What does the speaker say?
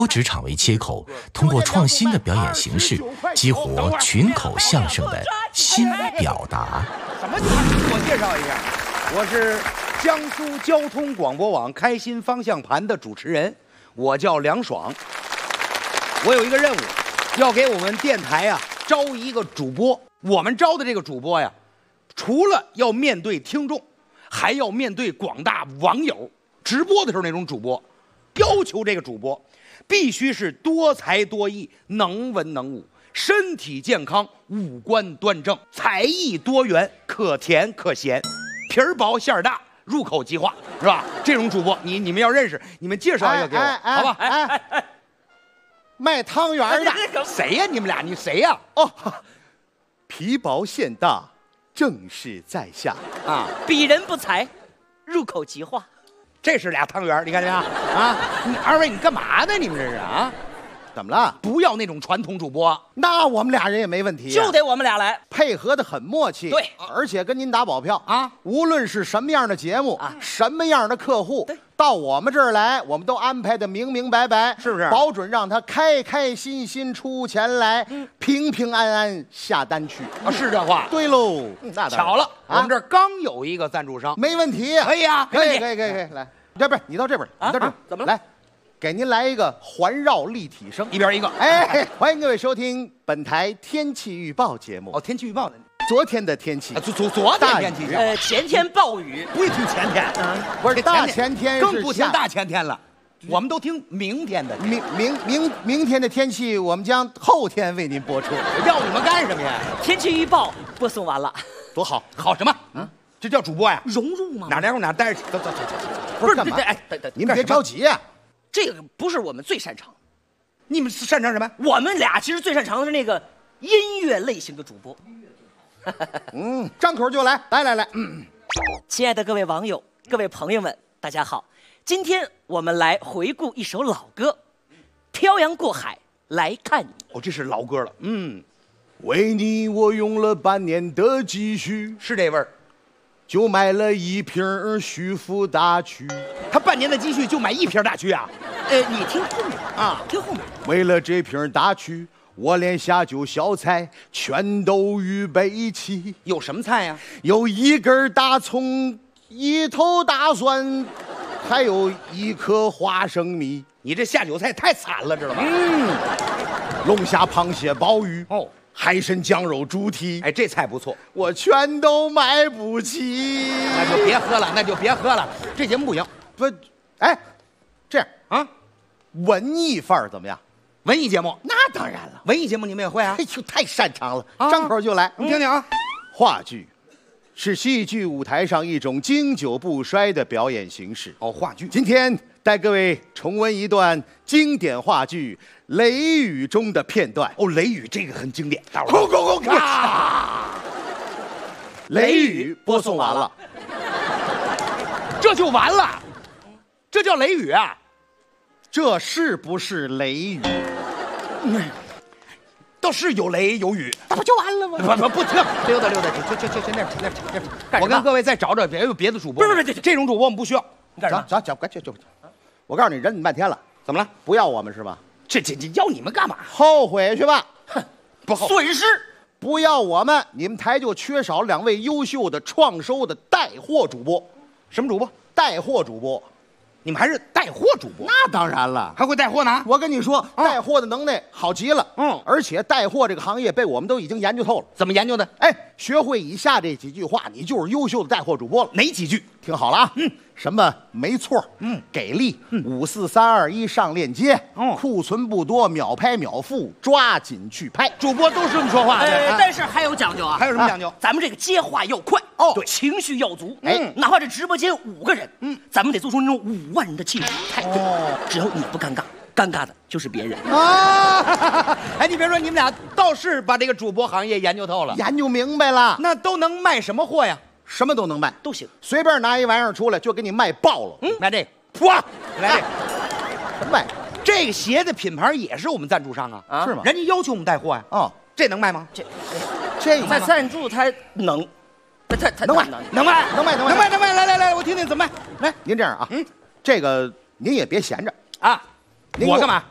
职场为切口，通过创新的表演形式，激活群口相声的新表达。 什么？自我介绍一下，我是江苏交通广播网开心方向盘的主持人，我叫梁爽。我有一个任务，要给我们电台啊招一个主播。我们招的这个主播呀，除了要面对听众，还要面对广大网友。直播的时候那种主播，要求这个主播必须是多才多艺、能文能武、身体健康、五官端正、才艺多元、可甜可咸、皮儿薄馅儿大、入口即化，是吧？这种主播，你们要认识，你们介绍一个给我，好吧？ 卖汤圆的， 谁呀？你们俩，你谁呀？ 哦，皮薄馅大，正是在下啊！ 鄙人不才，入口即化。 这是俩汤圆，你看见没有？啊，二位你干嘛呢？你们这是啊？ 怎么了？ 不要那种传统主播， 那我们俩人也没问题、啊， 就得我们俩来， 配合的很默契。 对， 而且跟您打保票啊， 无论是什么样的节目啊， 什么样的客户，到我们这儿来，我们都安排的明明白白， 是不是？ 保准让他开开心心出钱来，平平安安下单去啊，是这话。 对喽，那巧了，我们这儿刚有一个赞助商， 没问题， 可以啊， 可以，来，这边你到这边，你到这边， 怎么了？ 来。给您来一个环绕立体声， 一边一个。 哎，欢迎各位收听本台天气预报节目。 哦，天气预报的， 昨天的天气， 昨天天气， 前天暴雨， 不会听前天， 不是大前天， 更不听大前天了，我们都听明天的。 明天的天气，我们将后天为您播出。 要你们干什么呀？ 天气预报播送完了， 多好， 好什么？嗯，这叫主播呀？ 融入吗？ 哪来哪待着，走， 不是干嘛？ 哎， 你们别着急呀。 这个不是我们最擅长， 你们擅长什么？ 我们俩其实最擅长的是那个音乐类型的主播。 张口就来，来， 亲爱的各位网友、各位朋友们，大家好！今天我们来回顾一首老歌，《漂洋过海来看你》。 哦，这是老歌了。 为你我用了半年的积蓄， 是这味儿。 就买了一瓶徐福大曲， 他半年的积蓄就买一瓶大曲啊？ 你听后面啊，听后面。 为了这瓶大曲，我连下酒小菜全都预备齐。 有什么菜呀？ 有一根大葱，一头大蒜，还有一颗花生米。 你这下酒菜太惨了，知道吗？ 龙虾、螃蟹、鲍鱼。 哦。 海参、酱肉、猪蹄， 哎，这菜不错， 我全都买不起。 那就别喝了，这节目不行。 不，哎，这样啊， 文艺范儿怎么样？ 文艺节目？ 那当然了， 文艺节目你们也会啊？ 哎呦，太擅长了，张口就来。 你听听啊， 话剧是戏剧舞台上一种经久不衰的表演形式。 哦，话剧。今天带各位重温一段经典话剧《雷雨》中的片段。 哦，《雷雨》这个很经典。 空雷雨播送完了， 这就完了？这叫雷雨啊？ 这是不是雷雨？ 倒是有雷有雨， 那不就完了吗？ 不听，溜达，去那儿。我跟各位再找别的主播。不是，这种主播我们不需要。 你干什么？走，快去。我告诉你，忍你半天了， 怎么了？ 不要我们是吧？ 这要你们干嘛？ 后悔去吧！ 哼，不后损失。 不要我们，你们台就缺少2位优秀的创收的带货主播。 什么主播？ 带货主播。 你们还是带货主播？ 那当然了， 还会带货呢。 我跟你说，带货的能耐好极了。而且带货这个行业被我们都已经研究透了。 怎么研究的？ 哎，学会以下这几句话，你就是优秀的带货主播了。 哪几句？ 听好了啊。什么没错，给力，5、4、3、2、1上链接，库存不多，秒拍秒付，抓紧去拍。 主播都是这么说话的， 但是还有讲究啊。 还有什么讲究？ 咱们这个接话要快对， 情绪要足。哪怕这直播间5个人，咱们得做出那种5万人的气势。只要你不尴尬，尴尬的就是别人啊！哎，你别说，你们俩倒是把这个主播行业研究透了， 研究明白了。 那都能卖什么货呀？ 什么都能卖， 都行， 随便拿一玩意儿出来就给你卖爆了。 卖这个，哇，来这个， 什么卖？ 这个鞋的品牌也是我们赞助商啊， 是吗？ 人家要求我们带货呀。 哦， 这能卖吗？ 这在赞助他能，他能卖，来，我听听怎么卖。来， 您这样啊，这个您也别闲着啊。我干嘛？